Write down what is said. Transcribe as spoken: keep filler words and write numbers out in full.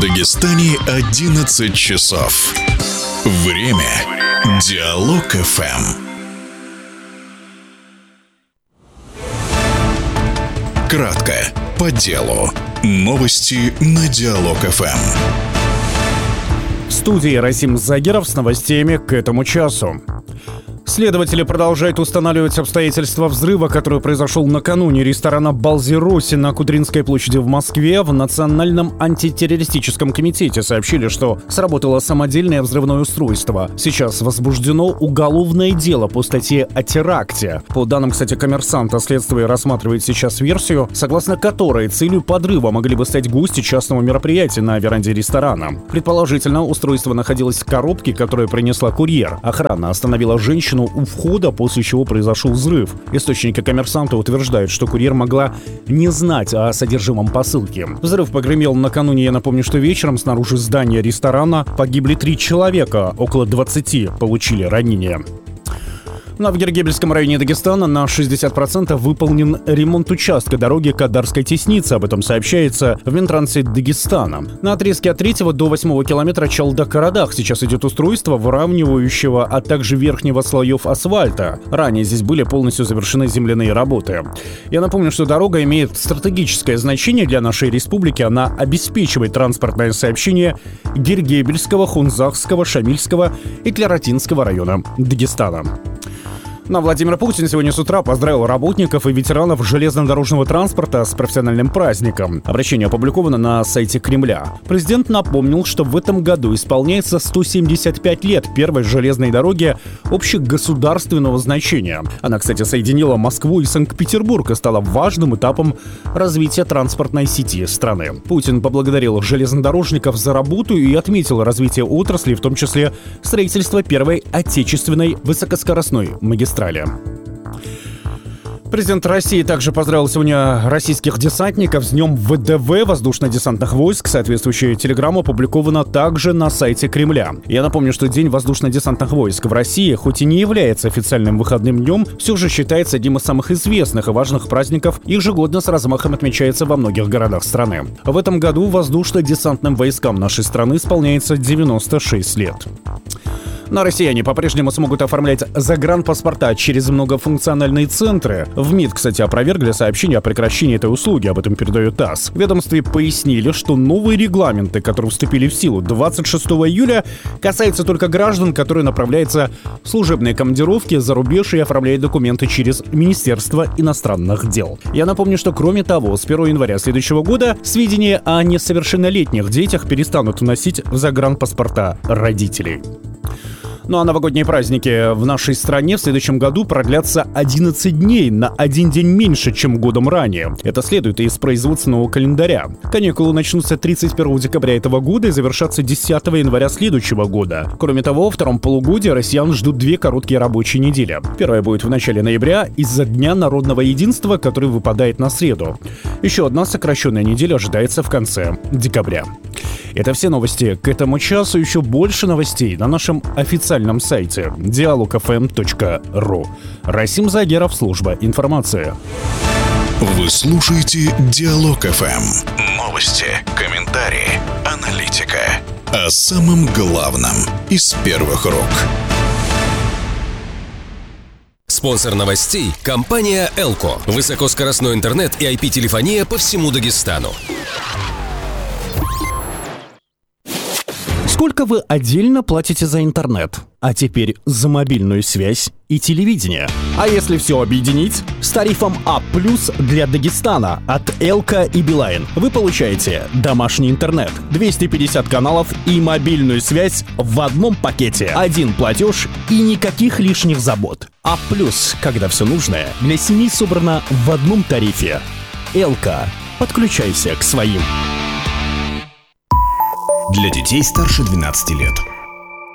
Дагестане одиннадцать часов. Время Диалог эф эм. Кратко, по делу. Новости на Диалог эф эм. В студии Расим Загиров с новостями к этому часу. Следователи продолжают устанавливать обстоятельства взрыва, который произошел накануне ресторана «Балзероси» на Кудринской площади в Москве. В Национальном антитеррористическом комитете сообщили, что сработало самодельное взрывное устройство. Сейчас возбуждено уголовное дело по статье о теракте. По данным, кстати, «Коммерсанта», следствие рассматривает сейчас версию, согласно которой целью подрыва могли бы стать гости частного мероприятия на веранде ресторана. Предположительно, устройство находилось в коробке, которую принесла курьер. Охрана остановила женщину у входа, после чего произошел взрыв. Источники «Коммерсанта» утверждают, что курьер могла не знать о содержимом посылки. Взрыв погремел накануне, я напомню, что вечером снаружи здания ресторана погибли три человека, около двадцати получили ранения. На в Гергебельском районе Дагестана на шестьдесят процентов выполнен ремонт участка дороги Кадарской Тесницы. Об этом сообщается в Минтрансе Дагестана. На отрезке от третьего до восьмого километра Чалдак-Карадах сейчас идет устройство выравнивающего, а также верхнего слоев асфальта. Ранее здесь были полностью завершены земляные работы. Я напомню, что дорога имеет стратегическое значение для нашей республики. Она обеспечивает транспортное сообщение Гергебельского, Хунзахского, Шамильского и Тлератинского района Дагестана. Но Владимир Путин сегодня с утра поздравил работников и ветеранов железнодорожного транспорта с профессиональным праздником. Обращение опубликовано на сайте Кремля. Президент напомнил, что в этом году исполняется сто семьдесят пять лет первой железной дороги общегосударственного значения. Она, кстати, соединила Москву и Санкт-Петербург и стала важным этапом развития транспортной сети страны. Путин поблагодарил железнодорожников за работу и отметил развитие отрасли, в том числе строительство первой отечественной высокоскоростной магистрали. Президент России также поздравил сегодня российских десантников с Днем вэ дэ вэ, воздушно-десантных войск. Соответствующая телеграмма опубликована также на сайте Кремля. Я напомню, что День воздушно-десантных войск в России, хоть и не является официальным выходным днем, все же считается одним из самых известных и важных праздников. Ежегодно с размахом отмечается во многих городах страны. В этом году воздушно-десантным войскам нашей страны исполняется девяносто шесть лет. Но россияне по-прежнему смогут оформлять загранпаспорта через многофункциональные центры. В МИД, кстати, опровергли сообщение о прекращении этой услуги, об этом передает ТАСС. В ведомстве пояснили, что новые регламенты, которые вступили в силу двадцать шестого июля, касаются только граждан, которые направляются в служебные командировки за рубеж и оформляют документы через Министерство иностранных дел. Я напомню, что кроме того, с первого января следующего года сведения о несовершеннолетних детях перестанут вносить в загранпаспорта родителей. Ну а новогодние праздники в нашей стране в следующем году продлятся одиннадцать дней, на один день меньше, чем годом ранее. Это следует из производственного календаря. Каникулы начнутся тридцать первого декабря этого года и завершатся десятого января следующего года. Кроме того, во втором полугодии россиян ждут две короткие рабочие недели. Первая будет в начале ноября из-за Дня народного единства, который выпадает на среду. Еще одна сокращенная неделя ожидается в конце декабря. Это все новости к этому часу. Еще больше новостей на нашем официальном сайте диалог эф эм точка ру. Расим Загиров, служба информации. Вы слушаете Диалог эф эм. Новости, комментарии, аналитика. О самом главном из первых рук. Спонсор новостей – компания «Элко». Высокоскоростной интернет и ай пи-телефония по всему Дагестану. Сколько вы отдельно платите за интернет? А теперь за мобильную связь и телевидение. А если все объединить? С тарифом А плюс для Дагестана от Элко и Билайн вы получаете домашний интернет, двести пятьдесят каналов и мобильную связь в одном пакете. Один платеж и никаких лишних забот. А плюс, когда все нужное для семьи собрано в одном тарифе. Элко. Подключайся к своим. Для детей старше двенадцати лет.